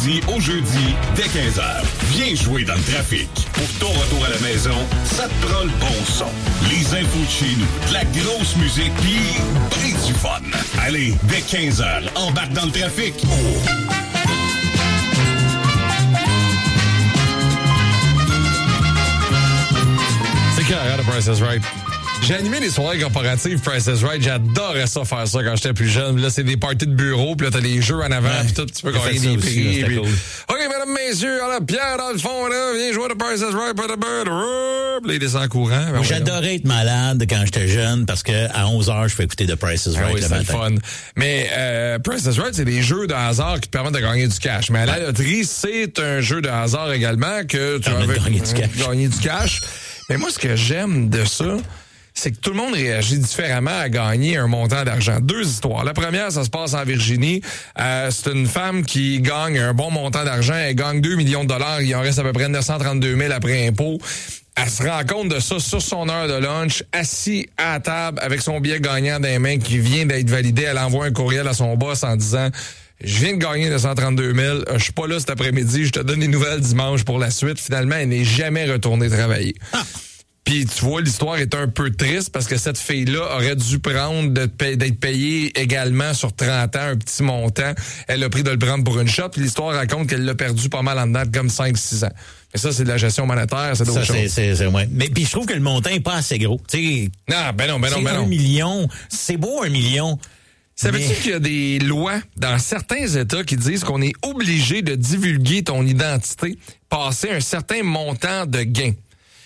lundi au jeudi, dès 15h. Viens jouer dans le trafic. Pour ton retour à la maison, ça te prend le bon son. Les infos de chez nous, de la grosse musique, pis ben du fun. Allez, dès 15h, embarque dans le trafic. C'est clair, The Price is Right. J'ai animé des soirées corporatives Price is Right. J'adorais ça, faire ça quand j'étais plus jeune. Là, c'est des parties de bureau, puis là, t'as des jeux en avant, puis tout, tu peux gagner des prix. Puis... Cool. OK, mesdames, messieurs, alors, Pierre, dans le fond, là, viens jouer The Price is Right, pas de bird. Là, il descend en courant. Ben, j'adorais être malade quand j'étais jeune, parce que à 11h, je peux écouter The Price is Right le matin. C'est fun. Mais Price is Right, c'est des jeux de hasard qui te permettent de gagner du cash. Mais à la loterie, c'est un jeu de hasard également que tu vas gagner du cash. Mais moi, ce que j'aime de ça, c'est que tout le monde réagit différemment à gagner un montant d'argent. Deux histoires. La première, ça se passe en Virginie. C'est une femme qui gagne un bon montant d'argent. Elle gagne 2 millions de dollars. Il en reste à peu près 932 000 après impôt. Elle se rend compte de ça sur son heure de lunch, assis à la table avec son billet gagnant dans les mains qui vient d'être validé. Elle envoie un courriel à son boss en disant... Je viens de gagner 932 000. Je suis pas là cet après-midi. Je te donne des nouvelles dimanche pour la suite. Finalement, elle n'est jamais retournée travailler. Puis tu vois, l'histoire est un peu triste parce que cette fille-là aurait dû prendre d'être payée également sur 30 ans, un petit montant. Elle a pris de le prendre pour une shot. Puis l'histoire raconte qu'elle l'a perdu pas mal en dedans, comme 5-6 ans. Mais ça, c'est de la gestion monétaire, c'est d'autres choses. C'est ouais. Mais puis je trouve que le montant est pas assez gros. T'sais, non. 1 million, c'est beau 1 million. Savais-tu qu'il y a des lois dans certains États qui disent qu'on est obligé de divulguer ton identité, passer un certain montant de gain?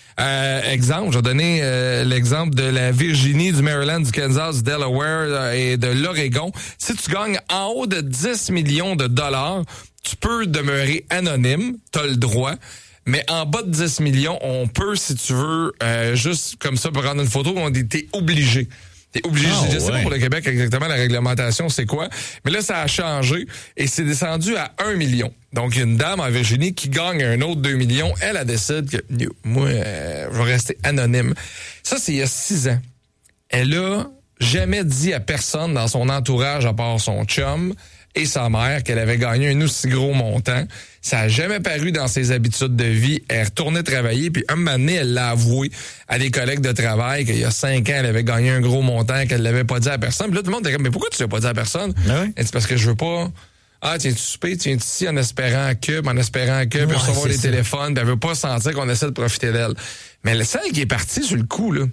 Exemple, je vais donner l'exemple de la Virginie, du Maryland, du Kansas, du Delaware et de l'Oregon. Si tu gagnes en haut de 10 millions de dollars, tu peux demeurer anonyme, tu as le droit. Mais en bas de 10 millions, on peut, si tu veux, juste comme ça, prendre une photo, on dit t'es obligé. T'es obligé. Je sais pas pour le Québec exactement la réglementation c'est quoi, mais là ça a changé et c'est descendu à 1 million. Donc il y a une dame en Virginie qui gagne un autre 2 millions, elle décide que moi je vais rester anonyme. Ça c'est il y a 6 ans. Elle a jamais dit à personne dans son entourage à part son chum et sa mère qu'elle avait gagné un aussi gros montant. Ça a jamais paru dans ses habitudes de vie. Elle est retournée travailler, puis un moment donné, elle l'a avoué à des collègues de travail qu'il y a 5 ans, elle avait gagné un gros montant, qu'elle l'avait pas dit à personne. Puis là, tout le monde était comme, mais pourquoi tu l'as pas dit à personne? Ah oui? C'est parce que je veux pas... tiens-tu souper? Tiens-tu ici en espérant que, puis recevoir des téléphones, puis elle veut pas sentir qu'on essaie de profiter d'elle. Mais celle qui est partie sur le coup, là,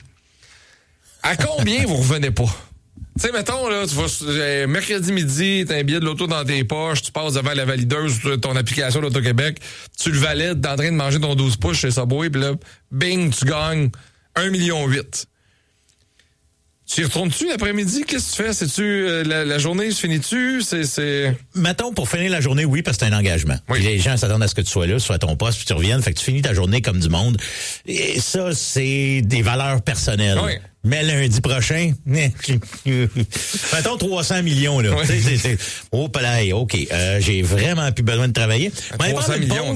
à combien vous revenez pas? Tu sais, mettons, là, tu vas mercredi midi, t'as un billet de l'auto dans tes poches, tu passes devant la valideuse de ton application d'Auto-Québec, tu le valides, t'es en train de manger ton 12 pouces chez Subway, puis là, bing, tu gagnes 1,8 million. Tu y retournes-tu l'après-midi? Qu'est-ce que tu fais? C'est-tu la journée se finit-tu? Mettons, pour finir la journée, oui, parce que c'est un engagement. Oui. Puis les gens s'attendent à ce que tu sois là, soit à ton poste, puis tu reviennes. Fait que tu finis ta journée comme du monde. Et ça, c'est des valeurs personnelles. Oui. Mais lundi prochain, mettons 300 millions, là. Oui. Oh, palais, OK. J'ai vraiment plus besoin de travailler. 300 millions.